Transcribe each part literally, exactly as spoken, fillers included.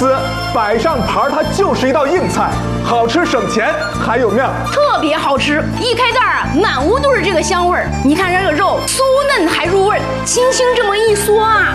思，摆上盘它就是一道硬菜，好吃省钱，还有面， 特别好吃。一开袋啊，满屋都是这个香味儿。你看这个肉酥嫩还入味儿，轻轻这么一嗦啊，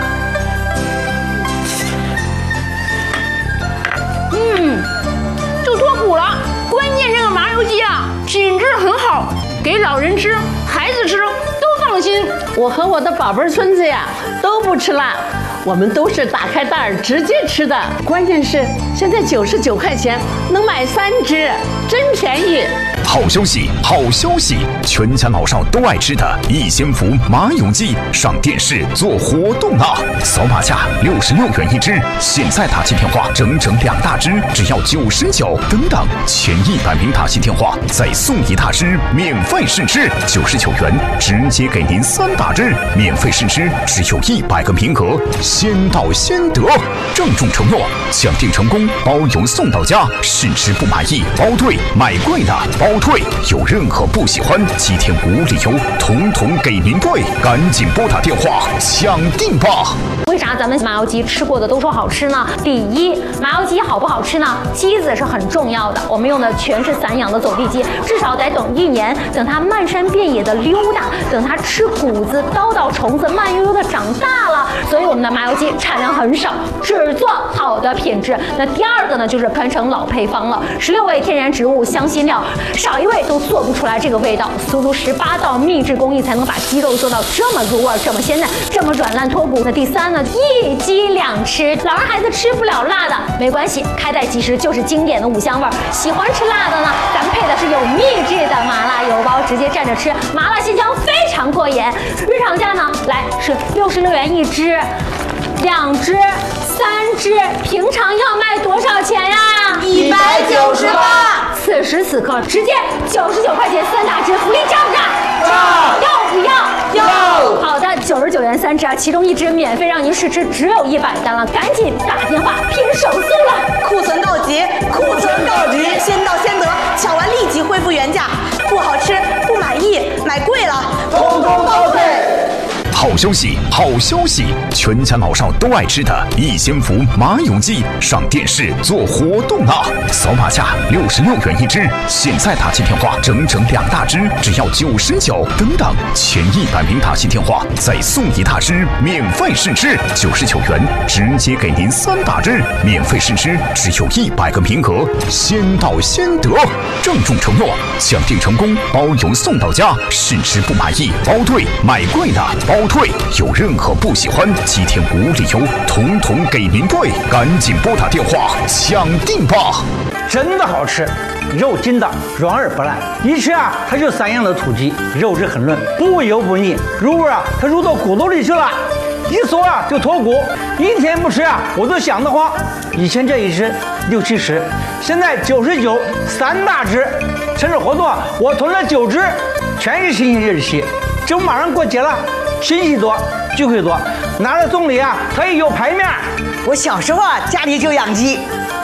嗯，就脱骨了。关键这个麻油鸡啊，品质很好，给老人吃、孩子吃都放心。 我和我的宝贝孙子呀都不吃辣，我们都是打开袋儿直接吃的。关键是现在九十九块钱能买三只，真便宜。 好消息，好消息！全家老少都爱吃的逸仙福麻油鸡上电视做活动啦！扫码价六十六元一只，现在打进电话整整两大只，只要九十九。等等，前一百名打进电话再送一大只免费试吃，九十九元直接给您三大只免费试吃，只有一百个名额，先到先得。郑重承诺，抢订成功包邮送到家，试吃不满意包退，买贵的包退，有任何不喜欢七天无理由统统给您退，赶紧拨打电话抢订吧。 为啥咱们麻油鸡吃过的都说好吃呢？第一，麻油鸡好不好吃呢？鸡子是很重要的，我们用的全是散养的走地鸡，至少得等一年，等它漫山遍野的溜达，等它吃谷子、叨叨虫子，慢悠悠的长大了。所以我们的麻油鸡产量很少，只做好的品质。那第二个呢，就是喷成老配方了，十六味天然植物香辛料，少一味都做不出来这个味道。足足十八道秘制工艺才能把鸡肉做到这么入味、这么鲜嫩、这么软烂脱骨。那第三呢，一鸡两吃，老人孩子吃不了辣的没关系，开袋即食就是经典的五香味儿。喜欢吃辣的呢，咱们配的是有秘制的麻辣油包，直接蘸着吃，麻辣鲜香，非常过瘾。日常价呢，来是六十六元一只，两只、三只，平常要卖多少钱呀？ 一百九十八。 此时此刻直接九十九块钱三大只，福利涨不涨？ 涨。 要不要？ 要。 好的，九十九元三只啊，其中一只免费让您试吃，只有一百单了，赶紧打电话拼手速了。 库存告急，库存告急，先到先得，抢完立即恢复原价。不好吃，不满意，买贵了，通通包退。 好消息，好消息！全家老少都爱吃的逸仙福麻油鸡上电视做活动啦！扫码价六十六元一只，现在打进电话整整两大只，只要九十九。等等，前一百名打进电话再送一大只免费试吃，九十九元直接给您三大只免费试吃，只有一百个名额，先到先得。郑重承诺，抢订成功包邮送到家，试吃不满意包退，买贵的包退，有任何不喜欢七天无理由统统给您退，赶紧拨打电话抢订吧。 真的好吃，肉筋道，软而不烂，一吃啊它就散养的土鸡，肉质很嫩，不油不腻，入味啊它入到骨头里去了，一嗦啊就脱骨，一天不吃啊我都想得慌。以前这一只六七十，现在九十九，三大只，趁着活动啊我囤了九只，全是新鲜日期，这不马上过节了，亲戚多，聚会多，拿着送礼啊可以有排面。 我小时候啊家里就养鸡。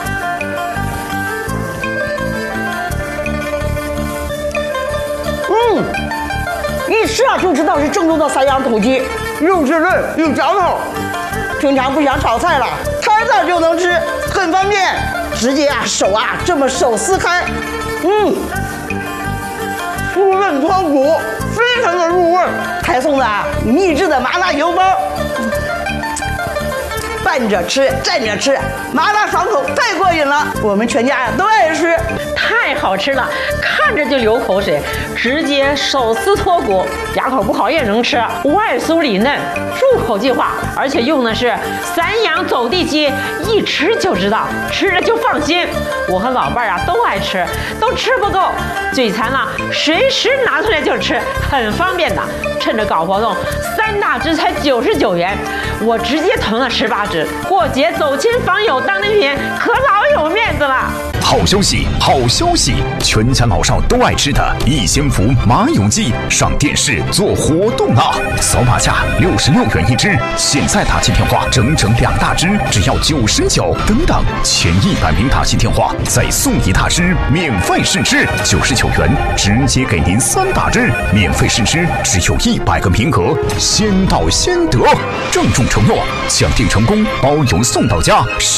嗯，一吃啊就知道是正宗的散养土鸡，肉质嫩有嚼头。平常不想炒菜了，摊上就能吃，很方便，直接啊手啊这么手撕开，嗯，酥嫩脱骨，非常的入味，还送的啊秘制的麻辣油包。拌着吃，蘸着吃，麻辣爽口，太过瘾了！我们全家呀都爱吃， 太好吃了，看着就流口水，直接手撕脱骨，牙口不好也能吃，外酥里嫩，入口即化，而且用的是散养走地鸡，一吃就知道，吃着就放心。我和老伴儿啊都爱吃，都吃不够，嘴馋了随时拿出来就吃，很方便的。趁着搞活动，三大只才九十九元，我直接囤了十八只。过节走亲访友当礼品，可老有面子了。 好消息，好消息！全家老少都爱吃的逸仙福麻油鸡上电视做活动啦！扫码价六十六元一只，现在打进电话整整两大只，只要九十九。等等，前一百名打进电话再送一大只免费试吃，九十九元直接给您三大只免费试吃，只有一百个名额，先到先得。郑重承诺，抢订成功包邮送到家。